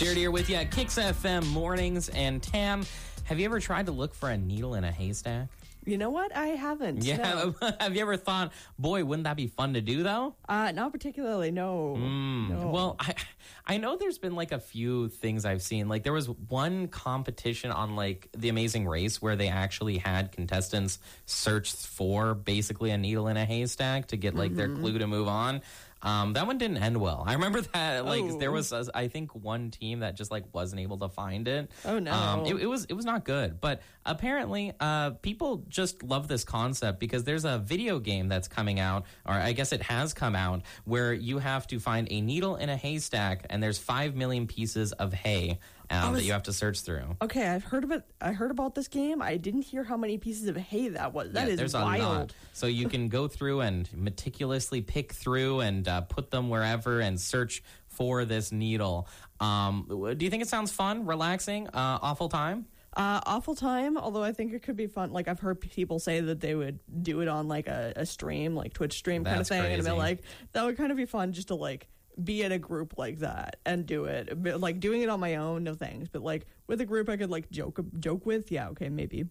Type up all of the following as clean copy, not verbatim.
Jared here with you at Kicks FM Mornings. And Tam, have you ever tried to look for a needle in a haystack? You know what? I haven't. Yeah. No. Have you ever thought, boy, wouldn't that be fun to do, though? Not particularly, no. No. Well, I know there's been like a few things I've seen. Like there was one competition on like The Amazing Race where they actually had contestants search for basically a needle in a haystack to get like their clue to move on. That one didn't end well. I remember that like there was I think one team that just like wasn't able to find it. Oh no. It was not good. But apparently people just love this concept because there's a video game that's coming out, or I guess it has come out, where you have to find a needle in a haystack and there's 5 million pieces of hay that you have to search through. Okay, I've heard of it. I heard about this game. I didn't hear how many pieces of hay that was. That is there's wild. A lot. So you can go through and meticulously pick through and put them wherever and search for this needle. Do you think it sounds fun, relaxing, awful time? Awful time, although I think it could be fun. Like, I've heard people say that they would do it on, like, a stream, like Twitch stream kind of thing. Crazy. And I've been like, that would kind of be fun just to, like, be in a group like that and do it. But, like, doing it on my own, no thanks. But, like, with a group I could, like, joke with, yeah, okay, maybe.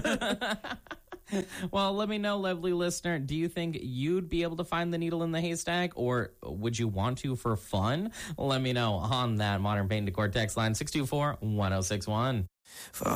Well, let me know, lovely listener. Do you think you'd be able to find the needle in the haystack, or would you want to for fun? Let me know on that Modern Paint Decor text line 624-1061.